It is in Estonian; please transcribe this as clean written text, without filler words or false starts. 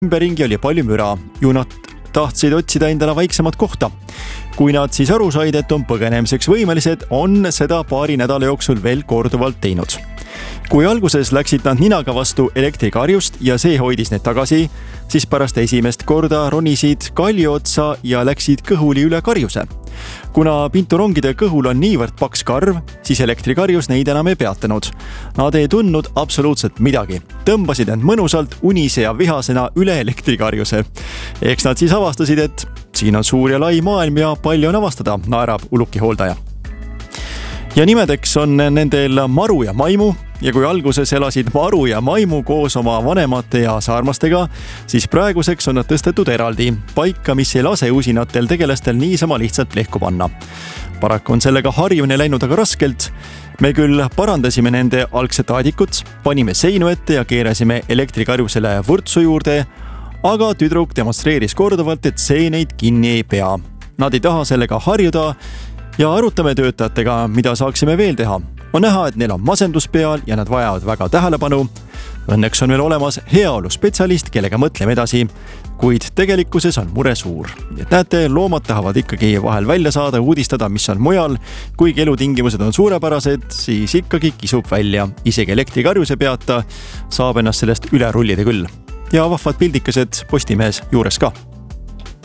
ümberringi oli palju müra, ju nad tahtsid otsida endale vaiksemat kohta. Kui nad siis aru said, et on põgenemiseks võimelised, on seda paari nädala jooksul veel korduvalt teinud. Kui alguses läksid nad ninaga vastu elektrikarjust ja see hoidis need tagasi, siis pärast esimest korda ronisid kalju otsa ja läksid kõhuli üle karjuse. Kuna pinturongide kõhul on niivõrd paks karv, siis elektrikarjus neid enam ei peatanud. Nad ei tundnud absoluutselt midagi. Tõmbasid end mõnusalt unise ja vihasena üle elektrikarjuse. Eks nad siis avastasid, et siin on suur ja lai maailm ja palju on avastada, naerab uluki hooldaja. Ja nimedeks on nendel Maru ja Maimu ja kui alguses elasid Maru ja Maimu koos oma vanemate ja saarmastega, siis praeguseks on nad tõstetud eraldi, paika, mis ei lase usinatel tegelastel niisama lihtsalt lehku panna. Paraku on sellega harjumine läinud aga raskelt. Me küll parandasime nende algset aadikut, panime seinu ette ja keerasime elektrikarjusele vurtsu juurde, aga tüdruk demonstreeris korduvalt, et see neid kinni ei pea. Nad ei taha sellega harjuda ja arutame töötajatega, mida saaksime veel teha. On näha, et neil on masendus peal ja nad vajavad väga tähelepanu. Õnneks on veel olemas heaolu spetsialist, kellega mõtleme edasi, kuid tegelikkuses on mure suur. Et näete, loomad tahavad ikkagi vahel välja saada, uudistada, mis on mujal. Kuigi elutingimused on suurepärased, siis ikkagi kisub välja. Isegi elektrikarjuse peata saab ennast sellest üle rullida küll. Ja vahvad pildikesed Postimehes juures ka.